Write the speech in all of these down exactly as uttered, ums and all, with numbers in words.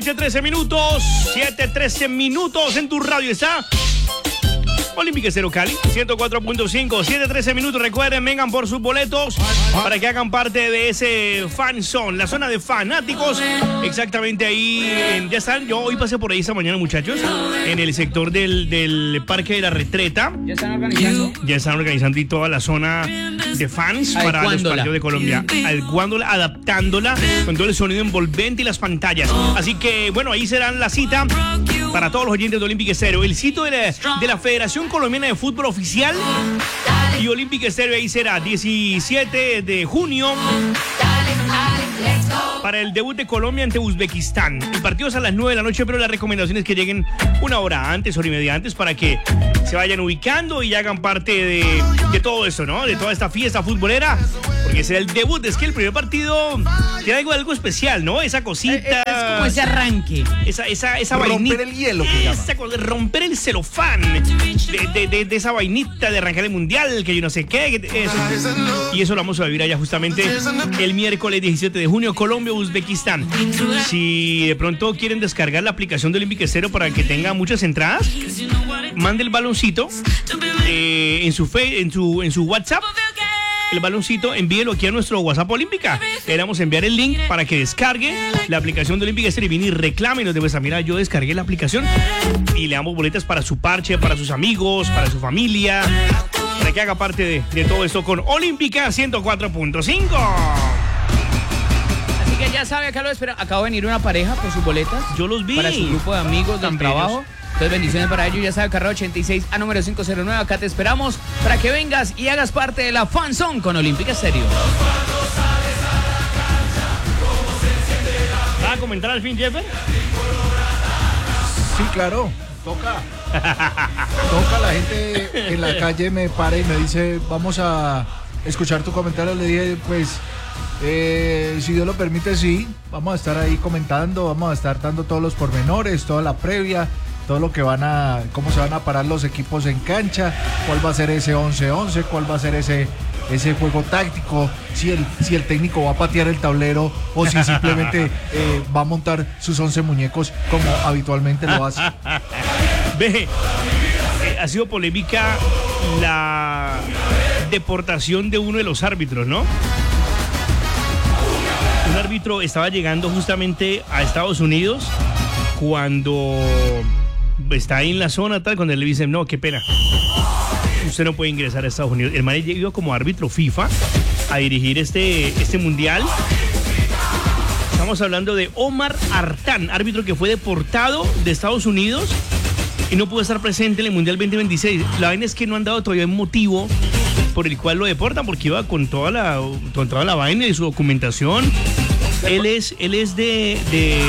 noche, trece minutos. siete, trece minutos en tu radio está Olímpica Estéreo Cali, ciento cuatro punto cinco, siete, trece minutos. Recuerden, vengan por sus boletos para que hagan parte de ese fan zone, la zona de fanáticos. Exactamente ahí, en, ya están. Yo hoy pasé por ahí esta mañana, muchachos, en el sector del, del Parque de la Retreta. ¿Ya están organizando? Ya están organizando y toda la zona de fans para los partidos de Colombia. Adecuándola, adaptándola con todo el sonido envolvente y las pantallas. Así que, bueno, ahí será la cita para todos los oyentes de Olímpica Estéreo. El sitio de la, de la Federación Colombiana de Fútbol Oficial y Olímpica Estéreo ahí será diecisiete de junio para el debut de Colombia ante Uzbekistán. El partido es a las nueve de la noche, pero la recomendación es que lleguen una hora antes, hora y media antes, para que se vayan ubicando y hagan parte de, de todo eso, ¿no? De toda esta fiesta futbolera, porque será el debut. Es que el primer partido tiene algo, algo especial, ¿no? Esa cosita. Es, es como ese arranque. Esa, esa, esa romper vainita. el hielo, que esa cosa, romper el celofán de, de, de, de esa vainita de arrancar el mundial, que yo no sé qué. Eso. Y eso lo vamos a vivir allá justamente el miércoles diecisiete de junio, Colombia, Uzbekistán. Si de pronto quieren descargar la aplicación de Olímpica Estéreo para que tenga muchas entradas, mande el baloncito eh, en, su fe, en, su, en su WhatsApp. El baloncito, envíelo aquí a nuestro WhatsApp Olímpica. Le vamos a enviar el link para que descargue la aplicación de Olímpica Estéreo y viene y reclame y nos debe mira, yo descargué la aplicación y le damos boletas para su parche, para sus amigos, para su familia, para que haga parte de, de todo esto con Olímpica ciento cuatro punto cinco. Así que ya sabe, acá lo espera. Acaba de venir una pareja por sus boletas. Yo los vi. Para su grupo de amigos del Tan trabajo. bellos. Entonces, bendiciones para ellos. Ya sabe, carrera ochenta y seis a número quinientos nueve. Acá te esperamos para que vengas y hagas parte de la Fan Zone con Olímpica Estéreo. ¿Va a comentar al fin, Jeffer? Sí, claro, toca. Toca, la gente en la calle me para y me dice, vamos a escuchar tu comentario. Le dije, pues, eh, si Dios lo permite, sí, vamos a estar ahí comentando, vamos a estar dando todos los pormenores, toda la previa, todo lo que van a, cómo se van a parar los equipos en cancha, cuál va a ser ese once once, cuál va a ser ese ese juego táctico, si el, si el técnico va a patear el tablero o si simplemente eh, va a montar sus once muñecos como habitualmente lo hace. Ve, eh, ha sido polémica la deportación de uno de los árbitros, ¿no? Un árbitro estaba llegando justamente a Estados Unidos cuando está ahí en la zona tal, cuando le dicen, no, qué pena, usted no puede ingresar a Estados Unidos. El man llegó como árbitro FIFA a dirigir este, este mundial. Estamos hablando de Omar Artán, árbitro que fue deportado de Estados Unidos y no pudo estar presente en el Mundial veinte veintiséis. La vaina es que no han dado todavía un motivo por el cual lo deportan, porque iba con toda la, con toda la vaina de su documentación. Él es, él es de, de,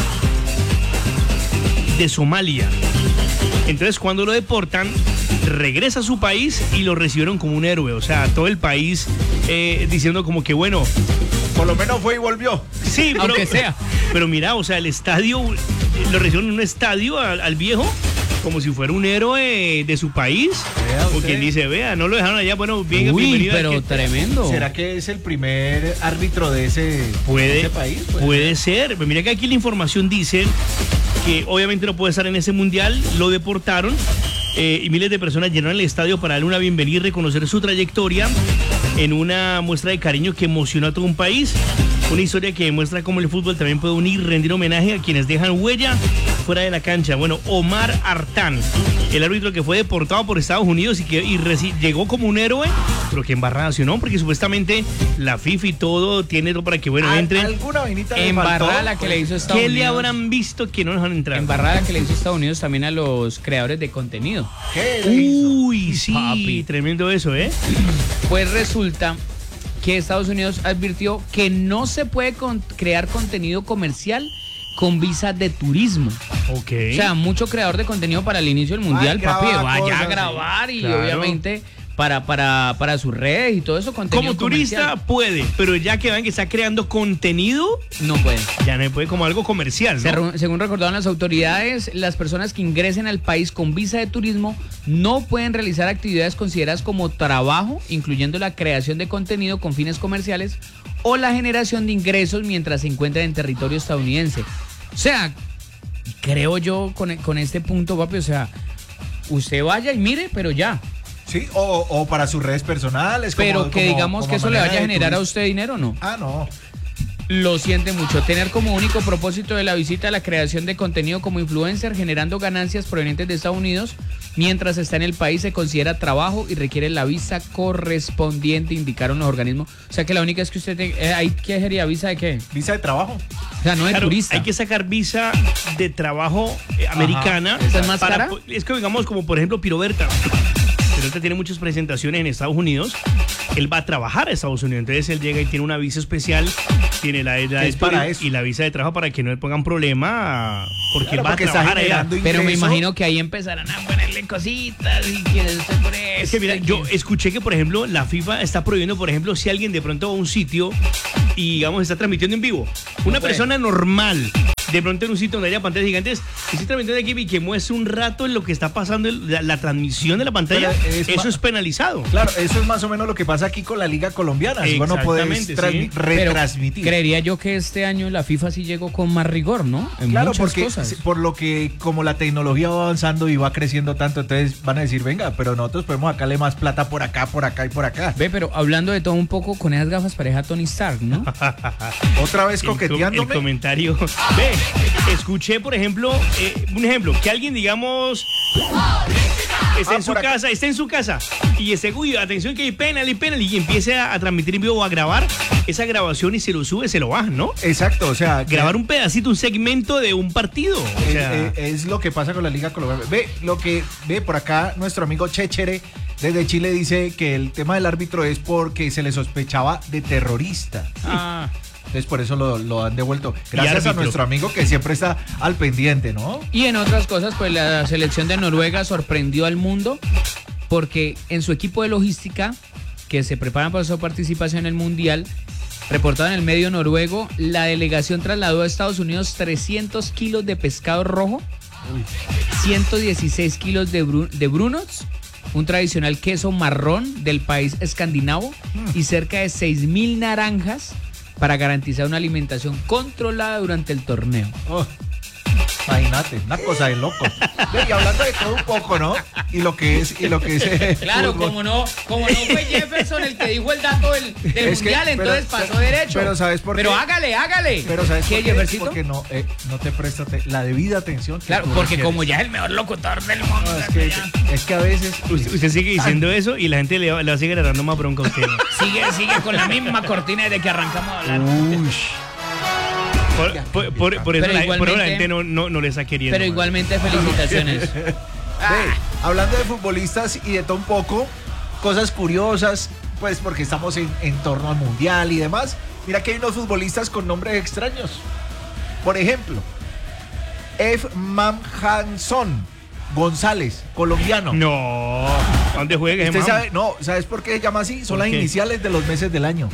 de Somalia. Entonces, cuando lo deportan, regresa a su país y lo recibieron como un héroe. O sea, todo el país eh, diciendo como que, bueno, por lo menos fue y volvió. Sí, pero, aunque sea. Pero mira, o sea, el estadio, lo recibieron en un estadio al, al viejo como si fuera un héroe de su país. Como quien dice, vea, no lo dejaron allá, bueno, bien, Uy, bienvenido. pero que, tremendo. ¿Será que es el primer árbitro de ese, puede, de ese país? Puede, puede ser. Pero mira que aquí la información dice que obviamente no puede estar en ese mundial, lo deportaron eh, y miles de personas llenaron el estadio para darle una bienvenida y reconocer su trayectoria en una muestra de cariño que emocionó a todo un país. Una historia que demuestra cómo el fútbol también puede unir y rendir homenaje a quienes dejan huella fuera de la cancha. Bueno, Omar Artán, el árbitro que fue deportado por Estados Unidos y que y reci- llegó como un héroe, pero que embarrada, ¿sí o no? Porque supuestamente la FIFA y todo tiene todo para que, bueno, Al, entren. ¿Alguna vainita le Embarrada faltó? la que le hizo Estados ¿Qué Unidos. le habrán visto que no nos han entrado? Embarrada que le hizo Estados Unidos también a los creadores de contenido. ¿Qué le hizo? Uy, sí, Papi. tremendo eso, ¿eh? Pues resulta que Estados Unidos advirtió que no se puede con- crear contenido comercial con visa de turismo. Ok. O sea, mucho creador de contenido para el inicio del mundial, Ay, papi, graba vaya cosas, a grabar y claro. obviamente para, para, para sus redes y todo eso, contenido Como turista comercial. puede, pero ya que ven que está creando contenido, No pueden. ya no puede como algo comercial, ¿no? Se- Según recordaron las autoridades, las personas que ingresen al país con visa de turismo no pueden realizar actividades consideradas como trabajo, incluyendo la creación de contenido con fines comerciales o la generación de ingresos mientras se encuentran en territorio estadounidense. O sea, Y creo yo con, con este punto, papi, o sea, usted vaya y mire, pero ya. Sí, o, o para sus redes personales. Pero como, que como, digamos como que eso le vaya a generar turista. a usted dinero, ¿no? Ah, no. Lo siente mucho. Tener como único propósito de la visita la creación de contenido como influencer, generando ganancias provenientes de Estados Unidos. Mientras está en el país se considera trabajo y requiere la visa correspondiente, indicaron los organismos. O sea que la única es que usted... Te, eh, ¿hay qué sería? ¿Visa de qué? Visa de trabajo. O sea, no de Claro, turista. hay que sacar visa de trabajo eh, americana. ¿Esa es más para cara? po- Es que digamos como por ejemplo Piroberta. Piroberta tiene muchas presentaciones en Estados Unidos. Él va a trabajar a Estados Unidos. Entonces él llega y tiene una visa especial. Tiene la, la Es para eso. y la visa de trabajo para que no le pongan problema. Porque Claro, él va porque a está trabajar allá. generando Pero me ingreso. imagino que ahí empezarán a ponerle cositas y quieres usted por eso. Es que mira, yo escuché que por ejemplo la FIFA está prohibiendo, por ejemplo, si alguien de pronto va a un sitio y digamos está transmitiendo en vivo, una puede. persona normal, de pronto en un sitio donde haya pantallas gigantes, y está transmitiendo aquí y que muestre un rato en lo que está pasando, en la, la transmisión de la pantalla, Pero es eso ma- es penalizado. Claro, eso es más o menos lo que pasa aquí con la Liga Colombiana. Si bueno, puedes Exactamente, transmi- sí. Pero retransmitir. creería yo que este año la FIFA sí llegó con más rigor, ¿no? En Claro, muchas porque cosas. sí, por lo que como la tecnología va avanzando y va creciendo tanto, entonces van a decir, venga, pero nosotros podemos sacarle más plata por acá, por acá y por acá. Ve, pero hablando de todo un poco, con esas gafas pareja Tony Stark, ¿no? Otra vez El, com- el coqueteándome. comentario. Ve, escuché, por ejemplo, eh, un ejemplo, que alguien, digamos, está Ah, en su por acá. casa, está en su casa y esté, uy, atención que hay penal y penal y empiece a, a transmitir en vivo o a grabar esa grabación y se lo sube, se lo bajan, ¿no? Exacto, o sea, que- Grabar un pedacito, un segmento de un partido. O es, sea, es- es lo que pasa con la Liga Colombiana. Ve, lo que ve por acá nuestro amigo Chechere desde Chile dice que el tema del árbitro es porque se le sospechaba de terrorista. Ah, Entonces por eso lo, lo han devuelto. Gracias a árbitro. nuestro amigo que siempre está al pendiente, ¿no? y en otras cosas, pues la selección de Noruega sorprendió al mundo porque en su equipo de logística, que se preparan para su participación en el Mundial, reportado en el medio noruego, la delegación trasladó a Estados Unidos trescientos kilos de pescado rojo, ciento dieciséis kilos de, bru- de brunots, un tradicional queso marrón del país escandinavo y cerca de seis mil naranjas para garantizar una alimentación controlada durante el torneo. Oh, imagínate, una cosa de loco. Ve, y hablando de todo un poco, ¿no? Y lo que es, y lo que es. eh, Claro, fútbol. como no, como no fue Jefferson el que dijo el dato del, del Es que- mundial, pero- entonces pasó pero- derecho. pero ¿sabes por Pero qué? hágale, hágale. Pero ¿sabes ¿Qué, por qué? Jeffercito? Porque no, eh, no te prestas te- la debida atención. que Claro, tú porque requieres. como ya es el mejor locutor del mundo. No, es, que, es que a veces. usted, usted sigue diciendo eso y la gente le, va- le va a seguir dando más bronca a usted. Sigue, sigue con la misma cortina desde que arrancamos a hablar. Uy. Por, por- por- por eso, Pero la, por eso la igualmente- gente no, no, no le está queriendo. Pero man. igualmente felicitaciones. Ve, hablando de futbolistas y de todo un poco, cosas curiosas, pues porque estamos en, en torno al mundial y demás. Mira que hay unos futbolistas con nombres extraños. Por ejemplo, F. Mamhanson González, colombiano. No. ¿A dónde juega ese ¿Usted man? sabe? No, ¿sabes por qué se llama así? Son ¿Por las qué? iniciales de los meses del año.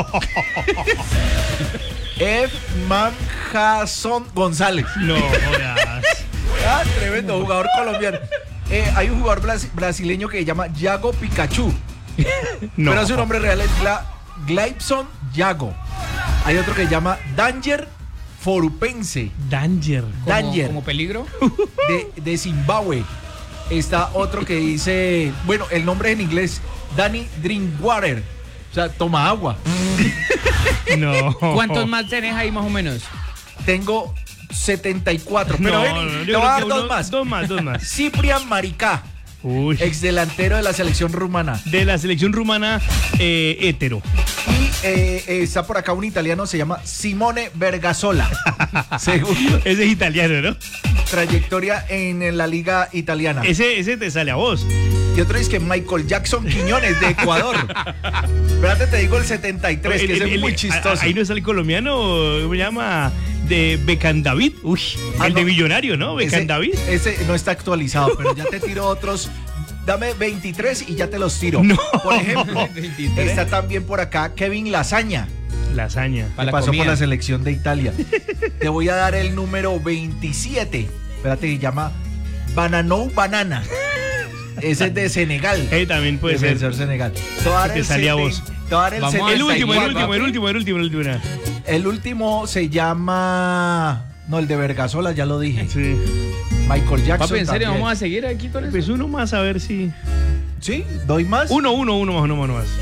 F. Mamhanson González. No, jodas. Ah, tremendo jugador colombiano. Eh, hay un jugador blas- brasileño que se llama Yago Pikachu. No. Pero su nombre real es Gla Gleibson Yago. Hay otro que se llama Danger Forupense, Danger. Como, Danger. como peligro. de, de Zimbabue. Está otro que dice, bueno, el nombre en inglés, Danny Drinkwater. O sea, toma agua. No. ¿Cuántos más tenés ahí más o menos? Tengo setenta y cuatro. Pero No, ven, no, yo te voy a creo dar que dos uno- más. Dos más, dos más. Ciprian Maricá, Uy. ex delantero de la selección rumana. De la selección rumana eh, hétero. Y eh, eh, está por acá un italiano, se llama Simone Vergasola. Segundo, Ese es italiano, ¿no? trayectoria en la liga italiana. Ese, ese te sale a vos. Y otro es que Michael Jackson Quiñones, de Ecuador. Espérate, te digo el setenta y tres, que El- ese el- es muy el- chistoso. Ahí no está el colombiano, ¿cómo se llama? De Becan David. Uy, Ah, el de no. millonario, ¿no? Becan ese, David. ese no está actualizado, pero ya te tiro otros. Dame veintitrés y ya te los tiro. No. Por ejemplo, veintitrés. está también por acá Kevin Lasaña, Lasaña. Para que la pasó por comida. la selección de Italia. Te voy a dar el número veintisiete. Espérate, se llama Bananou Banana. Ese es de Senegal. Eh, también puede ser. Defensor Senegal. Te voy a dar Te el salía a seten- vos. te voy a dar el Vamos setenta El y último, el cuatro. último, el último, el último, el último. El último se llama No, el de Vergasola ya lo dije. Sí. Michael Jackson. Papi, ¿en serio también. vamos a seguir aquí con eso? Pues uno más a ver si. ¿Sí? ¿Doy más? Uno, uno, uno más, uno más, uno más.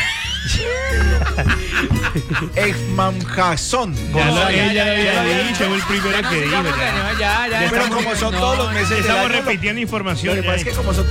Ekman Jason. Ya lo, González. ella lo Ya lo había había dicho, fue el primero Ya no que dijo. sigamos, ya. ya, ya, Ya Pero estamos- como son no, todos los meses del Estamos año, lo- repitiendo lo información. que pasa ya. es que como son